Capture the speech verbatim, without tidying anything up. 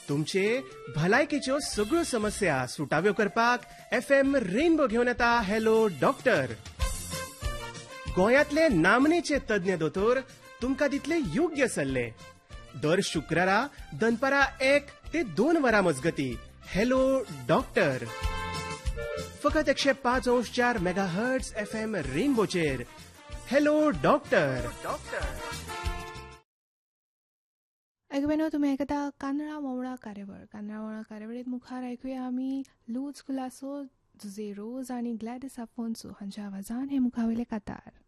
तुमचे भलायकेच्यो सगळ्यो समस्या सुटाव्यो करपाक एफ एम रेनबो घेवन येता हॅलो डॉक्टर. गोंयांतले नामनेचे तज्ञ दोतोर तुमकां दितले योग्य सल्ले. दर शुक्रारा दनपारा एक ते दोन वरां मजगती हॅलो डॉक्टर. फकत एकशे पाच अंश चार mega hertz F M रेनबोचेर hello doctor. ऐकबेनो तुम्ही ऐकता कांदळा मोवळा कार्यावळ. कांदळा मोवळा कार्यावळीत मुखार ऐकूया आमी लूज खुलासो, झुजे रोज आणि ग्लॅडिस आफोन्सो हांच्या आवाजान हे मुखावेले कातार.